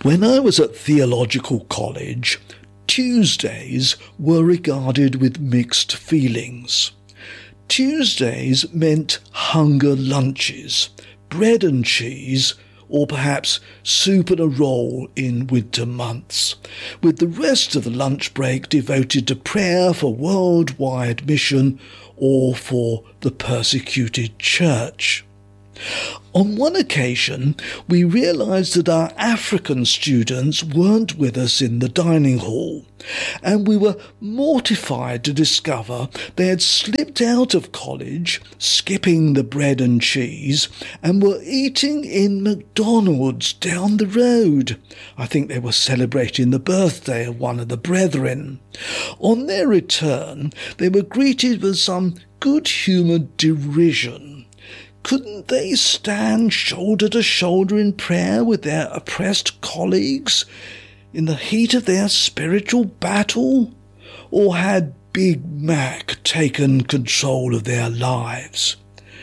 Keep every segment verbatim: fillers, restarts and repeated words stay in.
When I was at theological college, Tuesdays were regarded with mixed feelings. Tuesdays meant hunger lunches, bread and cheese, or perhaps soup and a roll in winter months, with the rest of the lunch break devoted to prayer for worldwide mission or for the persecuted church. On one occasion, we realised that our African students weren't with us in the dining hall, and we were mortified to discover they had slipped out of college, skipping the bread and cheese, and were eating in McDonald's down the road. I think they were celebrating the birthday of one of the brethren. On their return, they were greeted with some good-humoured derision. Couldn't they stand shoulder to shoulder in prayer with their oppressed colleagues in the heat of their spiritual battle? Or had Big Mac taken control of their lives?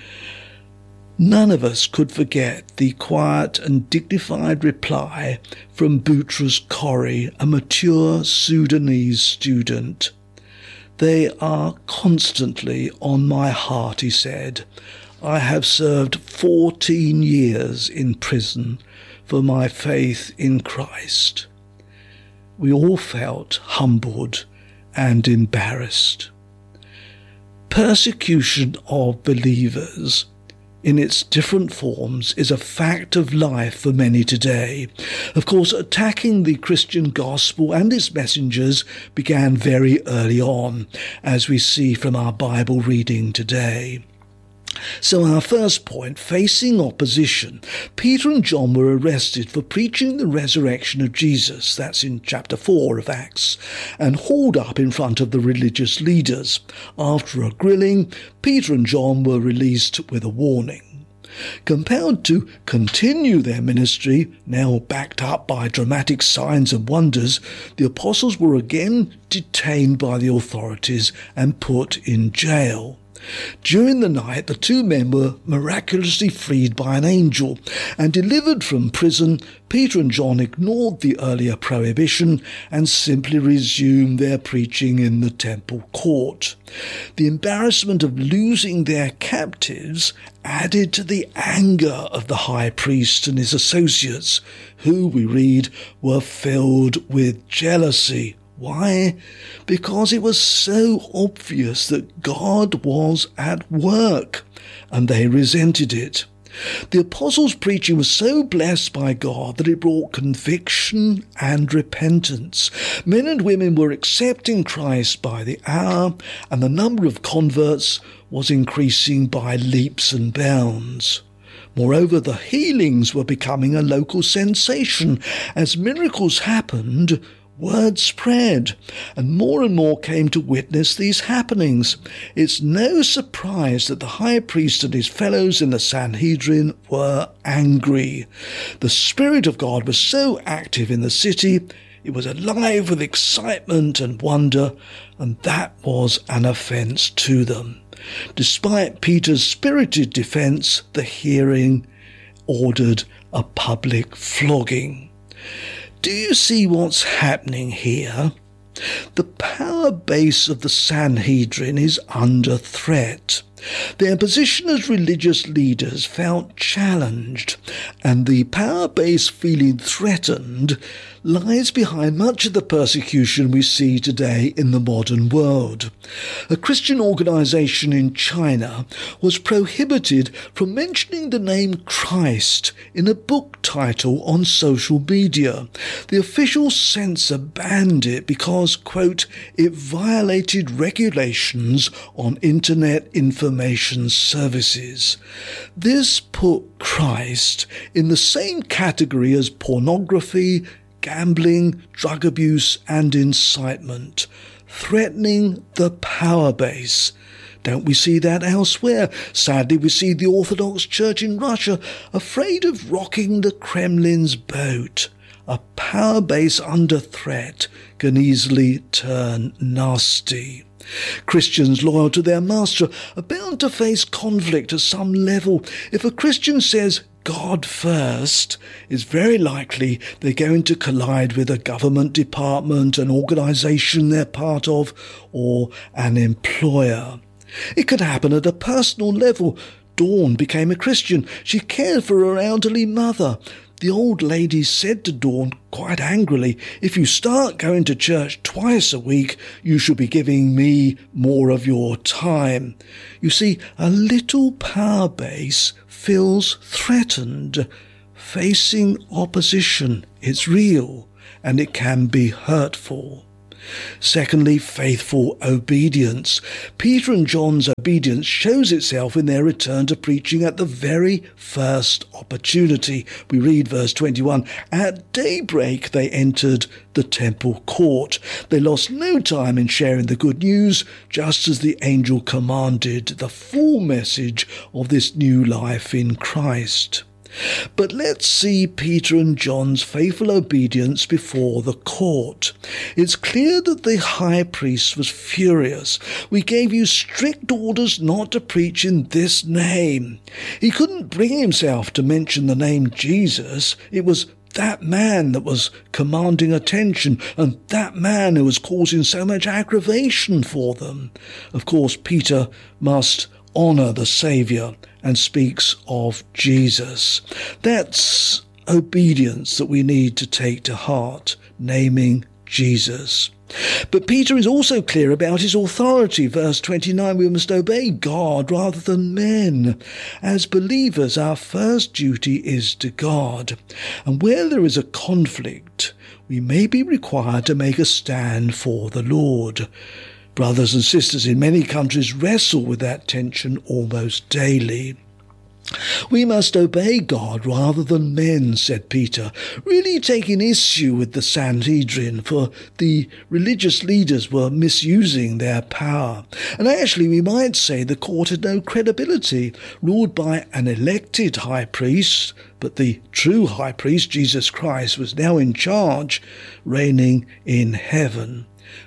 None of us could forget the quiet and dignified reply from Boutros Ghori, a mature Sudanese student. "They are constantly on my heart," he said. "I have served fourteen years in prison for my faith in Christ." We all felt humbled and embarrassed. Persecution of believers in its different forms is a fact of life for many today. Of course, attacking the Christian gospel and its messengers began very early on, as we see from our Bible reading today. So our first point, facing opposition. Peter and John were arrested for preaching the resurrection of Jesus, that's in chapter four of Acts, and hauled up in front of the religious leaders. After a grilling, Peter and John were released with a warning. Compelled to continue their ministry, now backed up by dramatic signs and wonders, the apostles were again detained by the authorities and put in jail. During the night, the two men were miraculously freed by an angel, and delivered from prison, Peter and John ignored the earlier prohibition and simply resumed their preaching in the temple court. The embarrassment of losing their captives added to the anger of the high priest and his associates, who, we read, were filled with jealousy. Why? Because it was so obvious that God was at work, and they resented it. The apostles' preaching was so blessed by God that it brought conviction and repentance. Men and women were accepting Christ by the hour, and the number of converts was increasing by leaps and bounds. Moreover, the healings were becoming a local sensation. As miracles happened, word spread, and more and more came to witness these happenings. It's no surprise that the high priest and his fellows in the Sanhedrin were angry. The Spirit of God was so active in the city, it was alive with excitement and wonder, and that was an offence to them. Despite Peter's spirited defence, the hearing ordered a public flogging. Do you see what's happening here? The power base of the Sanhedrin is under threat. Their position as religious leaders felt challenged, and the power base feeling threatened lies behind much of the persecution we see today in the modern world. A Christian organisation in China was prohibited from mentioning the name Christ in a book title on social media. The official censor banned it because, quote, it violated regulations on internet information services. This put Christ in the same category as pornography, gambling, drug abuse and incitement, threatening the power base. Don't we see that elsewhere? Sadly, we see the Orthodox Church in Russia afraid of rocking the Kremlin's boat. A power base under threat can easily turn nasty. Christians loyal to their master are bound to face conflict at some level. If a Christian says God first, it's very likely they're going to collide with a government department, an organisation they're part of, or an employer. It could happen at a personal level. Dawn became a Christian. She cared for her elderly mother. The old lady said to Dawn quite angrily, "If you start going to church twice a week, you should be giving me more of your time." You see, a little power base feels threatened. Facing opposition, it's real, and it can be hurtful. Secondly, faithful obedience. Peter and John's obedience shows itself in their return to preaching at the very first opportunity. We read verse twenty-one, "At daybreak they entered the temple court." They lost no time in sharing the good news, just as the angel commanded, the full message of this new life in Christ. But let's see Peter and John's faithful obedience before the court. It's clear that the high priest was furious. "We gave you strict orders not to preach in this name." He couldn't bring himself to mention the name Jesus. It was that man that was commanding attention, and that man who was causing so much aggravation for them. Of course, Peter must honour the Saviour and speaks of Jesus. That's obedience that we need to take to heart, naming Jesus. But Peter is also clear about his authority. Verse twenty-nine, we must obey God rather than men. As believers, our first duty is to God. And where there is a conflict, we may be required to make a stand for the Lord. Brothers and sisters in many countries wrestle with that tension almost daily. We must obey God rather than men, said Peter, really taking issue with the Sanhedrin, for the religious leaders were misusing their power. And actually we might say the court had no credibility, ruled by an elected high priest, but the true high priest, Jesus Christ, was now in charge, reigning in heaven.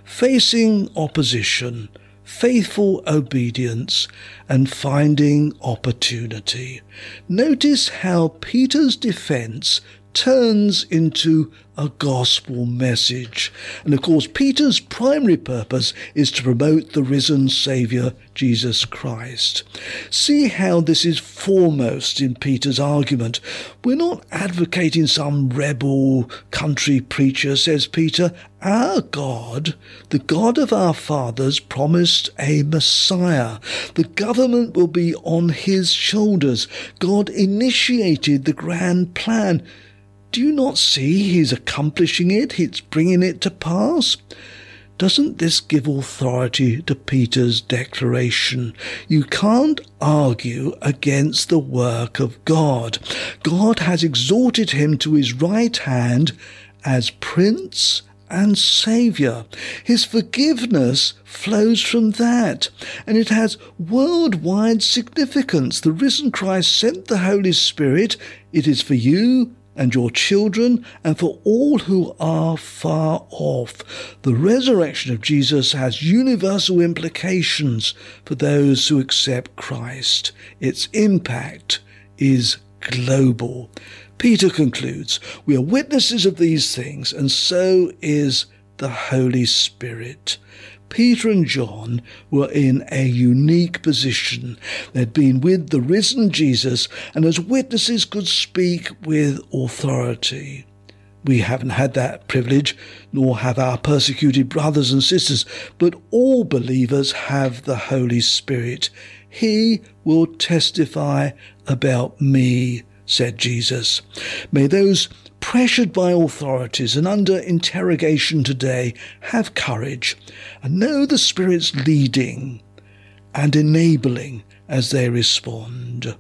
Facing opposition, faithful obedience, and finding opportunity. Notice how Peter's defense turns into a gospel message. And of course, Peter's primary purpose is to promote the risen Saviour, Jesus Christ. See how this is foremost in Peter's argument. We're not advocating some rebel country preacher, says Peter. Our God, the God of our fathers, promised a Messiah. The government will be on his shoulders. God initiated the grand plan. Do you not see he's accomplishing it? He's bringing it to pass? Doesn't this give authority to Peter's declaration? You can't argue against the work of God. God has exalted him to his right hand as Prince and Saviour. His forgiveness flows from that, and it has worldwide significance. The risen Christ sent the Holy Spirit. It is for you and your children, and for all who are far off. The resurrection of Jesus has universal implications for those who accept Christ. Its impact is global. Peter concludes, we are witnesses of these things, and so is the Holy Spirit. Peter and John were in a unique position. They'd been with the risen Jesus, and as witnesses could speak with authority. We haven't had that privilege, nor have our persecuted brothers and sisters, but all believers have the Holy Spirit. He will testify about me, said Jesus. May those pressured by authorities and under interrogation today have courage and know the Spirit's leading and enabling as they respond.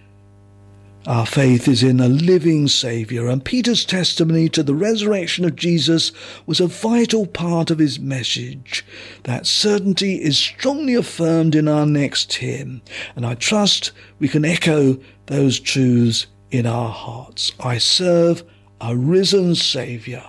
Our faith is in a living Saviour, and Peter's testimony to the resurrection of Jesus was a vital part of his message. That certainty is strongly affirmed in our next hymn, and I trust we can echo those truths in our hearts. I serve a risen Saviour.